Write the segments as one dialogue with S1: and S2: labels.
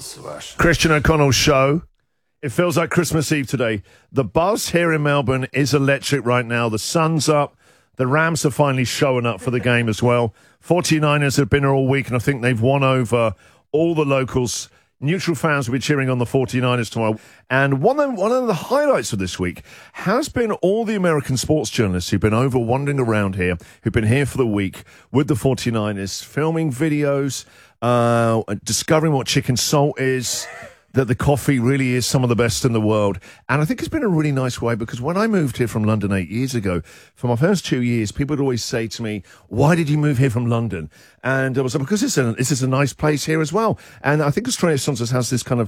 S1: Christian O'Connell's show. It feels like Christmas Eve today. The buzz here in Melbourne is electric right now. The sun's up. The Rams are finally showing up for the game as well. 49ers have been here all week, and I think they've won over all the locals. Neutral fans will be cheering on the 49ers tomorrow. And one of the highlights of this week has been all the American sports journalists who've been over wandering around here, who've been here for the week with the 49ers, filming videos, discovering what chicken salt is, that the coffee really is some of the best in the world. And I think it's been a really nice way, because when I moved here from London 8 years ago, for my first 2 years, people would always say to me, why did you move here from London? And I was like, because this is a nice place here as well. And I think Australia sometimes has this kind of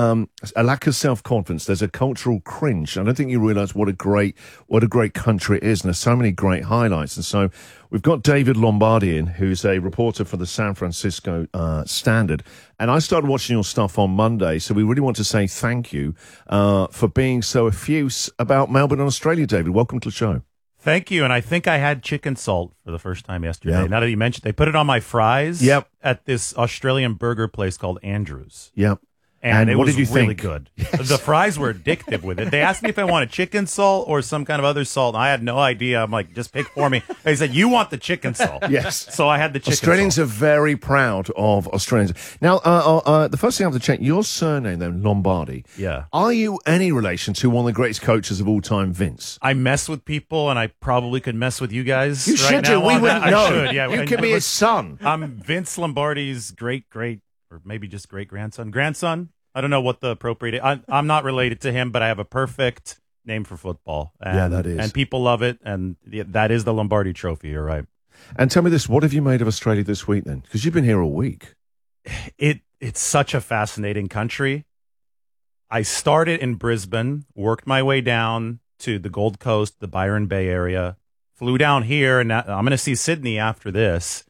S1: a lack of self-confidence. There's a cultural cringe. I don't think you realise what a great country it is. And there's so many great highlights. And so we've got David Lombardi in, who's a reporter for the San Francisco Standard. And I started watching your stuff on Monday, so we really want to say thank you for being so effuse about Melbourne and Australia, David. Welcome to the show.
S2: Thank you, and I think I had chicken salt for the first time yesterday. Yep. Now that you mentioned, they put it on my fries at this Australian burger place called Andrews.
S1: Yep.
S2: And it
S1: what
S2: was
S1: did you
S2: really
S1: think?
S2: Good.
S1: Yes.
S2: The fries were addictive with it. They asked me if I wanted chicken salt or some kind of other salt, and I had no idea. I'm like, just pick for me. They said, you want the chicken salt.
S1: Yes.
S2: So I had the chicken
S1: Australians
S2: salt.
S1: are very proud of Australians. Now, the first thing I have to check, your surname then, Lombardi.
S2: Yeah.
S1: Are you any relation to one of the greatest coaches of all time, Vince?
S2: I mess with people, and I probably could mess with you guys.
S1: You
S2: right
S1: should
S2: now
S1: do. We
S2: on
S1: wouldn't
S2: that.
S1: know.
S2: I should, yeah.
S1: You could be his son.
S2: I'm Vince Lombardi's great, or maybe just great-grandson. Grandson? I don't know what the appropriate... I'm not related to him, but I have a perfect name for football. And,
S1: yeah, that is.
S2: And people love it, and that is the Lombardi Trophy, you're right.
S1: And tell me this, what have you made of Australia this week then? Because you've been here all week.
S2: It's such a fascinating country. I started in Brisbane, worked my way down to the Gold Coast, the Byron Bay area, flew down here, and now I'm going to see Sydney after this.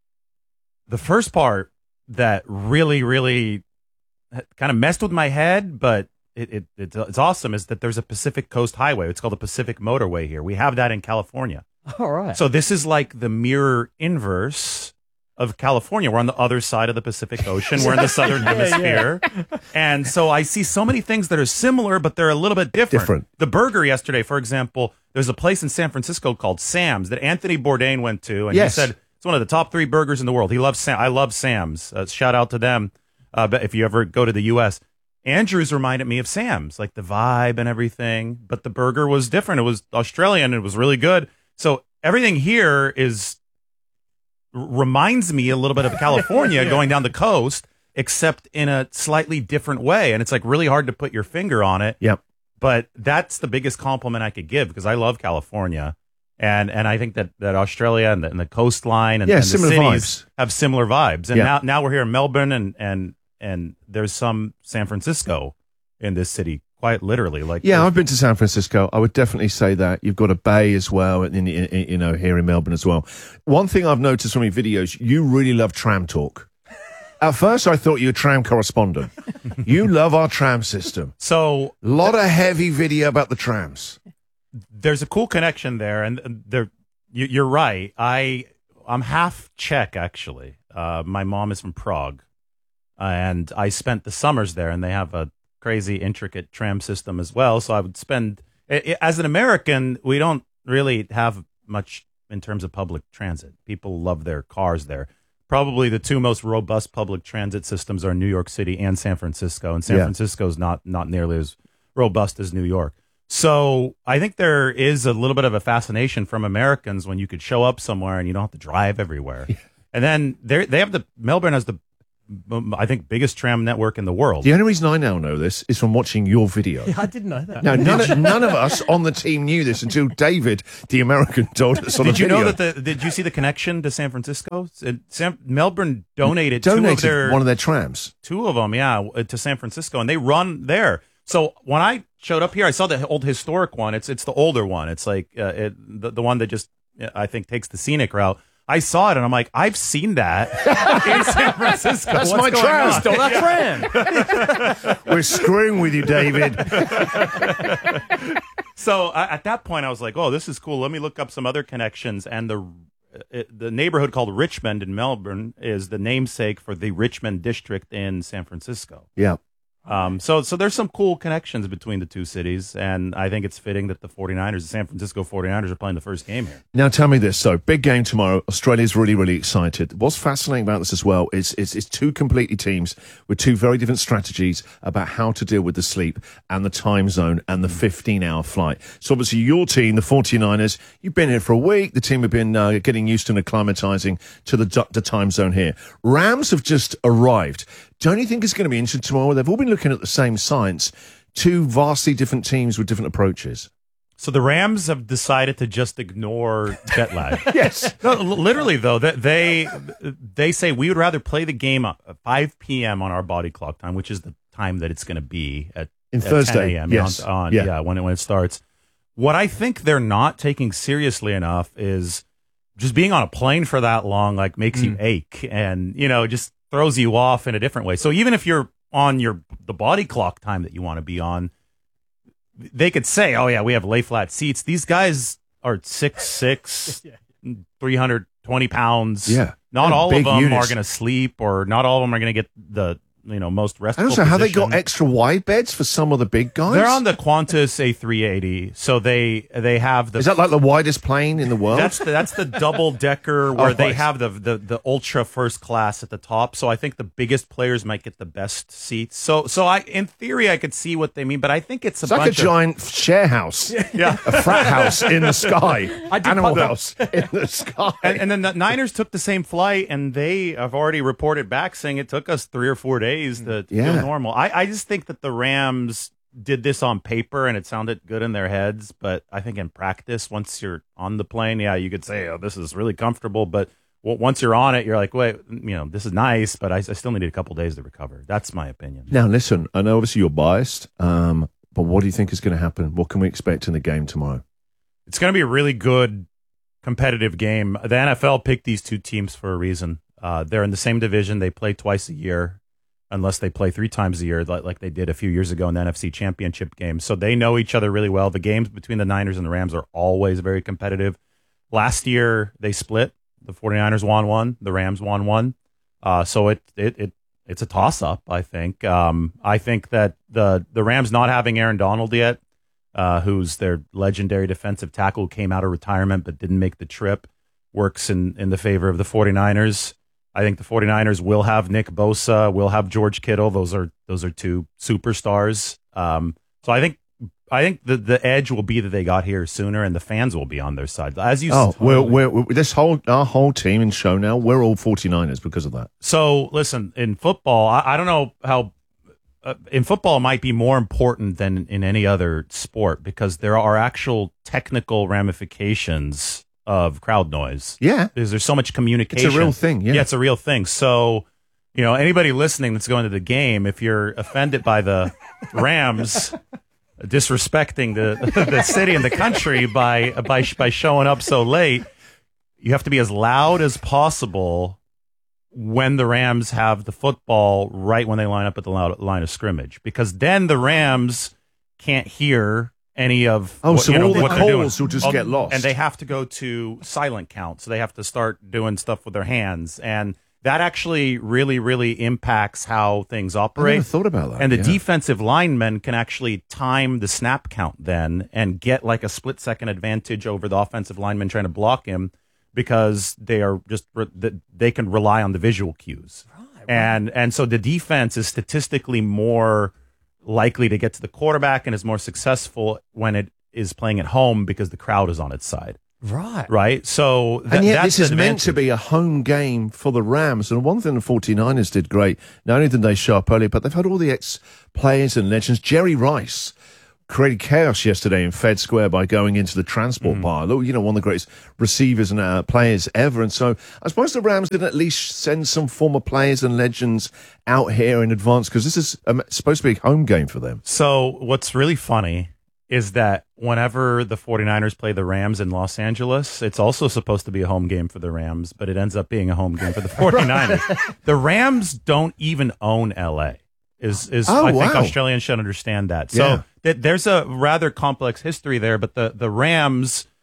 S2: The first part that really kind of messed with my head, but it's awesome, is that there's a Pacific Coast Highway. It's called the Pacific Motorway here. We have that in California.
S3: All right.
S2: So this is like the mirror inverse of California. We're on the other side of the Pacific Ocean. We're in the southern hemisphere. And so I see so many things that are similar, but they're a little bit different. The burger yesterday, for example, there's a place in San Francisco called Sam's that Anthony Bourdain went to, and he said it's one of the top 3 burgers in the world. He loves Sam. I love Sam's. Shout out to them. But if you ever go to the U.S., Andrews reminded me of Sam's, like the vibe and everything. But the burger was different. It was Australian. It was really good. So everything here reminds me a little bit of California going down the coast, except in a slightly different way. And it's like really hard to put your finger on it.
S1: Yep.
S2: But that's the biggest compliment I could give, because I love California. And I think that Australia and the coastline and the cities have similar vibes. And now we're here in Melbourne, and there's some San Francisco in this city, quite literally.
S1: I've been to San Francisco. I would definitely say that. You've got a bay as well, here in Melbourne as well. One thing I've noticed from your videos, you really love tram talk. At first, I thought you were a tram correspondent. You love our tram system.
S2: So
S1: a lot of heavy video about the trams.
S2: There's a cool connection there, and you're right. I'm half Czech, actually. My mom is from Prague. And I spent the summers there, and they have a crazy, intricate tram system as well. So I would spend, as an American, we don't really have much in terms of public transit. People love their cars there. Probably the 2 most robust public transit systems are New York City and San Francisco. And San Francisco's not nearly as robust as New York. So I think there is a little bit of a fascination from Americans when you could show up somewhere and you don't have to drive everywhere. And then they have Melbourne has the, I think, biggest tram network in the world.
S1: The only reason I now know this is from watching your video.
S3: Yeah, I didn't know that.
S1: No, none of us on the team knew this until David, the American, told us on the video.
S2: Did you know that did you see the connection to San Francisco? Melbourne donated one of their trams. 2 of them, to San Francisco, and they run there. So when I showed up here, I saw the old historic one. It's the older one. It's like the one that just, I think, takes the scenic route. I saw it, and I'm like, I've seen that in San Francisco.
S1: That's my tram.
S3: Stole that tram.
S1: We're screwing with you, David.
S2: So at that point, I was like, oh, this is cool. Let me look up some other connections. And the neighborhood called Richmond in Melbourne is the namesake for the Richmond district in San Francisco.
S1: Yeah.
S2: So there's some cool connections between the two cities, and I think it's fitting that the 49ers, the San Francisco 49ers, are playing the first game here.
S1: Now, tell me this, though. Big game tomorrow. Australia's really, really excited. What's fascinating about this as well is two completely teams with two very different strategies about how to deal with the sleep and the time zone and the 15-hour flight. So, obviously, your team, the 49ers, you've been here for a week. The team have been getting used to and acclimatizing to the time zone here. Rams have just arrived. Don't you think it's going to be interesting tomorrow? They've all been looking at the same science. Two vastly different teams with different approaches.
S2: So the Rams have decided to just ignore jet lag.
S1: Yes.
S2: No, literally, though, they say we would rather play the game at 5 p.m. on our body clock time, which is the time that it's going to be at
S1: Thursday.
S2: 10 a.m.
S1: Yes.
S2: When it starts. What I think they're not taking seriously enough is just being on a plane for that long, like, makes you ache and, just throws you off in a different way. So even if you're on the body clock time that you want to be on, they could say, oh yeah, we have lay flat seats. These guys are 6'6", 320 pounds.
S1: Yeah.
S2: Not all of them
S1: units
S2: are going to sleep, or not all of them are going to get the most restful
S1: And also, how they got
S2: position.
S1: extra wide beds for some of the big guys?
S2: They're on the Qantas A380, so they have the.
S1: Is that like the widest plane in the world?
S2: That's the double decker where they
S1: right.
S2: have the ultra first class at the top. So I think the biggest players might get the best seats. So in theory I could see what they mean, but I think it's
S1: It's like a
S2: bunch
S1: giant share house.
S2: Yeah.
S1: A frat house in the sky. Animal
S3: pop-
S1: house in the sky.
S2: And then the Niners took the same flight, and they have already reported back saying it took us 3 or 4 days to feel normal. I just think that the Rams did this on paper and it sounded good in their heads, but I think in practice, once you're on the plane, you could say, oh, this is really comfortable, but once you're on it, you're like, wait, this is nice, but I still need a couple days to recover. That's my opinion.
S1: Now, listen, I know obviously you're biased, but what do you think is going to happen? What can we expect in the game tomorrow?
S2: It's going to be a really good competitive game. The NFL picked these two teams for a reason. They're in the same division. They play twice a year, unless they play 3 times a year, like they did a few years ago in the NFC Championship game. So they know each other really well. The games between the Niners and the Rams are always very competitive. Last year, they split. The 49ers won 1. The Rams won 1. So it's a toss-up, I think. I think that the Rams not having Aaron Donald yet, who's their legendary defensive tackle, came out of retirement but didn't make the trip, works in the favor of the 49ers. I think the 49ers will have Nick Bosa, will have George Kittle. Those are 2 superstars. So I think the edge will be that they got here sooner, and the fans will be on their side. As you
S1: we're our whole team in show now, we're all 49ers because of that.
S2: So listen, in football, I don't know how. In football, it might be more important than in any other sport because there are actual technical ramifications of crowd noise.
S1: Yeah.
S2: Because there's so much communication.
S1: It's a real thing, yeah.
S2: Yeah, it's a real thing. So, anybody listening that's going to the game, if you're offended by the Rams disrespecting the city and the country by showing up so late, you have to be as loud as possible when the Rams have the football right when they line up at the line of scrimmage, because then the Rams can't hear any of
S1: all the
S2: what they're doing.
S1: calls will just get lost.
S2: And they have to go to silent count, so they have to start doing stuff with their hands, and that actually really, really impacts how things operate.
S1: I never thought about that.
S2: And the defensive linemen can actually time the snap count then and get like a split-second advantage over the offensive lineman trying to block him, because they are just they can rely on the visual cues. Right. And so the defense is statistically more likely to get to the quarterback and is more successful when it is playing at home because the crowd is on its side. Right. So
S1: and yet
S2: that's
S1: this is
S2: an
S1: meant to be a home game for the Rams. And one thing the 49ers did great, not only did they show up early, but they've had all the ex-players and legends. Jerry Rice created chaos yesterday in Fed Square by going into the transport bar. One of the greatest receivers and players ever. And so I suppose the Rams did at least send some former players and legends out here in advance, because this is supposed to be a home game for them.
S2: So what's really funny is that whenever the 49ers play the Rams in Los Angeles, it's also supposed to be a home game for the Rams, but it ends up being a home game for the 49ers. The Rams don't even own L.A. I think Australians should understand that. So there's a rather complex history there, but the Rams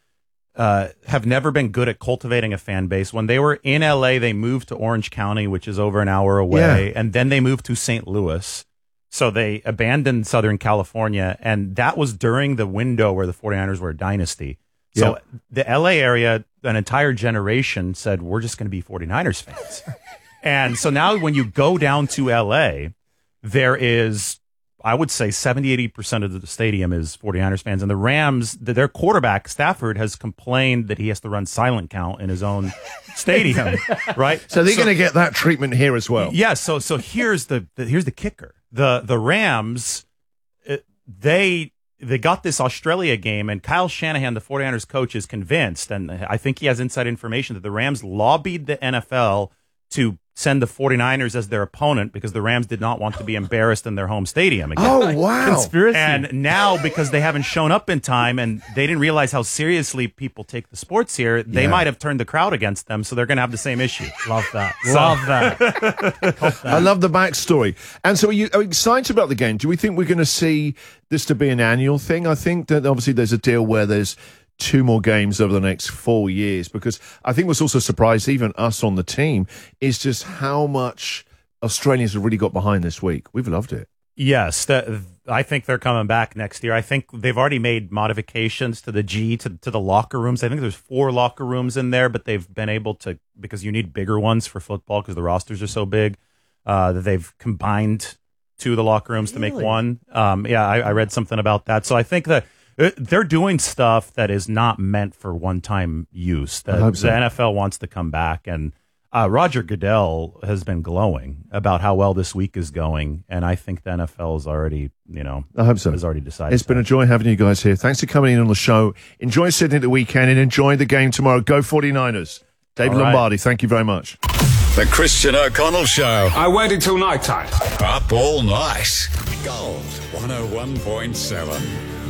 S2: have never been good at cultivating a fan base. When they were in LA, they moved to Orange County, which is over an hour away, and then they moved to St. Louis. So they abandoned Southern California, and that was during the window where the 49ers were a dynasty. So the LA area, an entire generation said, we're just going to be 49ers fans. And so now when you go down to LA, there is, I would say 70-80% of the stadium is 49ers fans. And the Rams, their quarterback, Stafford, has complained that he has to run silent count in his own stadium, right?
S1: So they're going to get that treatment here as well.
S2: Yeah, so here's the kicker. The Rams, they got this Australia game, and Kyle Shanahan, the 49ers coach, is convinced, and I think he has inside information, that the Rams lobbied the NFL to send the 49ers as their opponent because the Rams did not want to be embarrassed in their home stadium again.
S1: Oh, wow.
S3: Conspiracy.
S2: And now, because they haven't shown up in time and they didn't realize how seriously people take the sports here, they might have turned the crowd against them, so they're going to have the same issue.
S3: Love that. Love that.
S1: I love the backstory. And so are you excited about the game? Do we think we're going to see this to be an annual thing? I think that obviously there's a deal where there's 2 more games over the next 4 years, because I think what's also surprised even us on the team is just how much Australians have really got behind this week. We've loved it.
S2: Yes, I think they're coming back next year. I think they've already made modifications to the to the locker rooms. I think there's 4 locker rooms in there, but they've been able to, because you need bigger ones for football because the rosters are so big, that they've combined 2 of the locker rooms to make 1. I read something about that. So I think that they're doing stuff that is not meant for one-time use. The NFL wants to come back, and Roger Goodell has been glowing about how well this week is going, and I think the NFL is already,
S1: I hope so.
S2: has already decided.
S1: It's been a joy having you guys here. Thanks for coming in on the show. Enjoy Sydney at the weekend and enjoy the game tomorrow. Go 49ers. David Lombardi, thank you very much.
S4: The Christian O'Connell Show.
S5: I waited till night time.
S4: Up all night. Gold 101.7.